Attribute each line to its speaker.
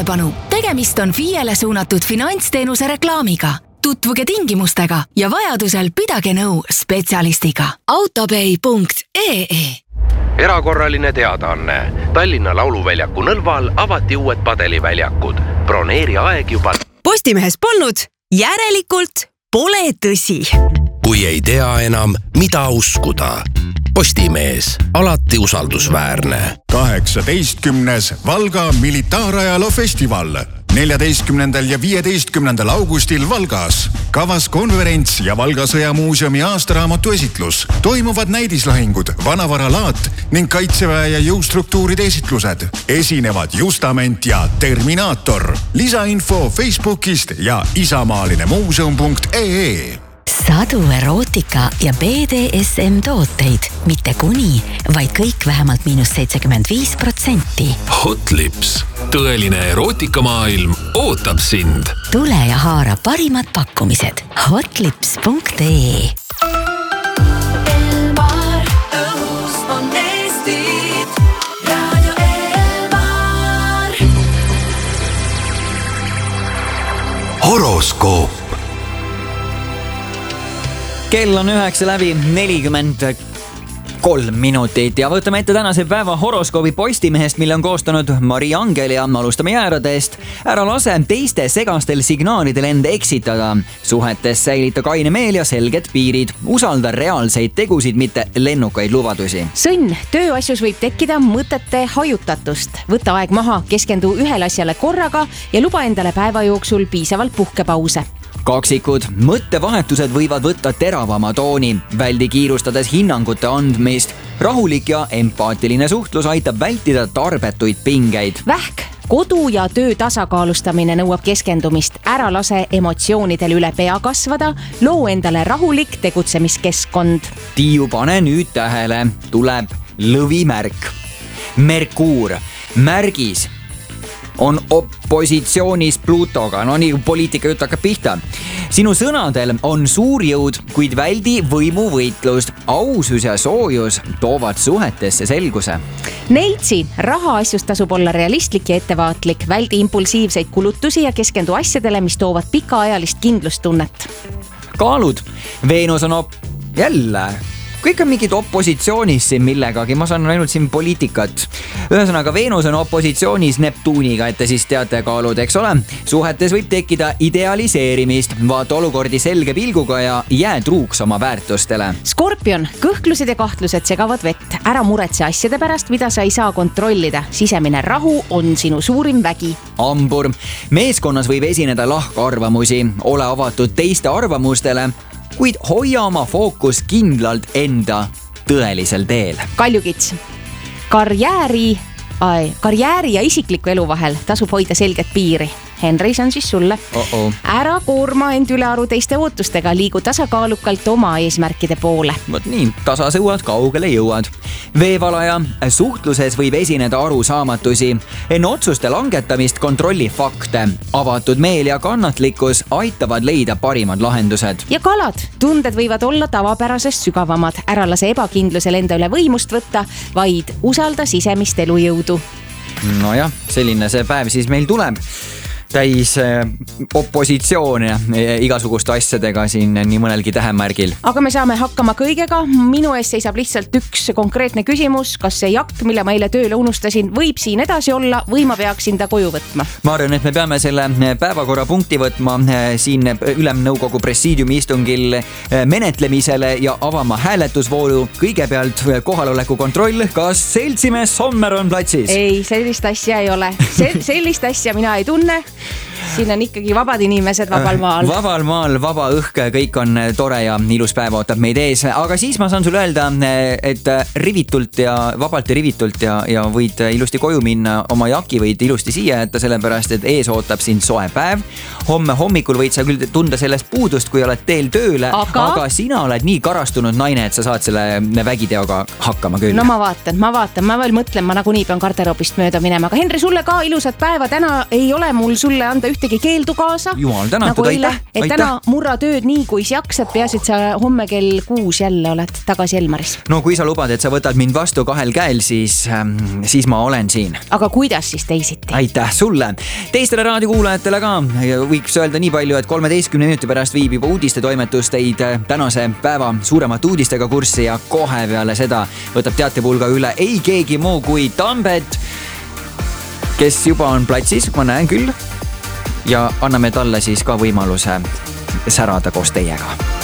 Speaker 1: tähelepanu, tegemist on FIE-le suunatud finantsteenuse reklaamiga. Tutvuge tingimustega ja vajadusel pidage nõu spetsialistiga. autopay.ee.
Speaker 2: Erakorraline teadaanne. Tallinna Lauluväljaku Nõlval avati uued padeliväljakud. Broneeri aeg juba.
Speaker 3: Postimehes polnud, järelikult pole tõsi.
Speaker 4: Kui ei tea enam, mida uskuda. Postimees, alati usaldusväärne.
Speaker 5: 18. Valga militaarajaloo festival. 14. ja 15. augustil Valgas. Kavas konverents ja Valga sõjamuuseumi aastaraamatu esitlus. Toimuvad näidislahingud, vanavaralaat ning kaitseväe ja jõustruktuuride esitlused. Esinevad Justament ja Terminaator. Lisainfo Facebookist ja isamaaline-muuseum.ee.
Speaker 6: Sadu erootika ja BDSM tooteid. Mitte kuni, vaid kõik vähemalt -75%.
Speaker 7: Hotlips. Tõeline erootikamaailm ootab sind.
Speaker 6: Tule ja haara parimad pakkumised. Hotlips.ee.
Speaker 8: Elmar, õhus on Eestit. Radio Elmar.
Speaker 4: Horoskoop.
Speaker 9: Kell on 9:43 minutit ja võtame ette tänase päeva horoskoobi Postimehest, mille on koostanud Mari Angel ja alustame jääradest. Ära lase teiste segastel signaalidel end eksitada. Suhetes säilita kaine meel ja selged piirid. Usalda reaalseid tegusid, mitte lennukaid lubadusi.
Speaker 10: Sõnn, tööasjus võib tekkida mõtete hajutatust. Võta aeg maha, keskendu ühele asjale korraga ja luba endale päeva jooksul piisavalt puhkepause.
Speaker 9: Kaksikud, mõttevahetused võivad võtta teravama tooni. Väldi kiirustades hinnangute andmist. Rahulik ja empaatiline suhtlus aitab vältida tarbetuid pingeid.
Speaker 10: Vähk, kodu ja töö tasakaalustamine nõuab keskendumist. Ära lase emotsioonidel üle pea kasvada. Loo endale rahulik tegutsemiskeskkond.
Speaker 9: Tiiu, pane nüüd tähele. Tuleb lõvimärk. Merkuur, märgis on opositsioonis Plutoga. No nii poliitika jutt hakkab pihta. Sinu sõnadel on suur jõud, kuid väldi võimuvõitlust. Ausus ja soojus toovad suhetesse selguse.
Speaker 10: Neitsi, rahaasjus tasub olla realistlik ja ettevaatlik. Väldi impulsiivseid kulutusi ja keskendu asjadele, mis toovad pikaajalist kindlustunnet.
Speaker 9: Kaalud, Veenus on jälle. Kõik on mingid opositsioonis siin millegagi, ma saan ainult siin poliitikat. Ühesõnaga, Veenus on opositsioonis Neptuuniga, et te siis teate, Kaalud, eks ole. Suhetes võib tekkida idealiseerimist, vaata olukordi selge pilguga ja jää truuks oma väärtustele.
Speaker 10: Skorpion, kõhklused ja kahtlused segavad vett. Ära muretse asjade pärast, mida sa ei saa kontrollida. Sisemine rahu on sinu suurim vägi.
Speaker 9: Hambur, meeskonnas võib esineda lahkarvamusi. Ole avatud teiste arvamustele, kuid hoia oma fookus kindlalt enda tõelisel teel.
Speaker 10: Kaljukits, karjääri ja isikliku elu vahel tasub hoida selget piiri. Henry, see on siis sulle. Ära koorma end ülearu teiste ootustega, liigu tasakaalukalt oma eesmärkide poole.
Speaker 9: Vot nii, tasa sõuad, kaugele jõuad. Veevalaja, suhtluses võib esineda arusaamatusi. Enne otsuste langetamist kontrolli fakte. Avatud meel ja kannatlikkus aitavad leida parimad lahendused.
Speaker 10: Ja kalad, tunded võivad olla tavapärasest sügavamad. Ära lase ebakindlusel enda üle võimust võtta, vaid usalda sisemist elujõudu.
Speaker 9: Nojah, selline see päev siis meil tuleb. Täis opositsioon ja igasuguste asjadega siin nii mõnelgi tähemärgil.
Speaker 10: Aga me saame hakkama kõigega. Minu ees seisab lihtsalt üks konkreetne küsimus. Kas see jakk, mille ma eile tööle unustasin, võib siin edasi olla või ma peaksin ta koju võtma?
Speaker 9: Ma arvan, et me peame selle päevakorrapunkti võtma siin Ülemnõukogu presiidiumi istungil menetlemisele ja avama hääletusvoolu. Kõigepealt kohaloleku kontroll. Kas seltsimees Sommer on platsis?
Speaker 10: Ei, sellist asja ei ole. Sellist asja mina ei tunne. Siin on ikkagi vabad inimesed vabal maal.
Speaker 9: Vabal maal, vaba õhk, kõik on tore ja ilus päev ootab meid ees. Aga siis ma saan sulle öelda, et rivitult ja vabalt ja rivitult ja võid ilusti koju minna. Oma jaki võid ilusti siia jätta, sellepärast et ees ootab sind soe päev. Homme hommikul võid sa küll tunda sellest puudust, kui oled teel tööle, aga sina oled nii karastunud naine, et sa saad selle vägiteoga hakkama küll.
Speaker 10: No ma vaatan, ma veel mõtlen, ma nagunii pean garderoobist mööda minema. Aga Henri, sulle ka ilusat päeva. Täna ei ole mul sulle anda ühtegi keeldu kaasa.
Speaker 9: Jumal tänatud,
Speaker 10: nagu eile,
Speaker 9: aitäh.
Speaker 10: et täna murra tööd nii, kui jaksad, peaasi, et sa homme kell 6 jälle oled tagasi Elmaris.
Speaker 9: No kui sa lubad, et sa võtad mind vastu 2 käel, siis ma olen siin.
Speaker 10: Aga kuidas siis teisiti?
Speaker 9: Aitäh sulle. Teistele raadiokuulajatele ka võiks öelda nii palju, et 13 minuti pärast viib juba uudistetoimetus teid tänase päeva suuremate uudistega kurssi ja kohe peale seda võtab teatepulga üle ei keegi muu kui Tambet, kes juba on platsis, ma näen küll, ja anname talle siis ka võimaluse särada koos teiega.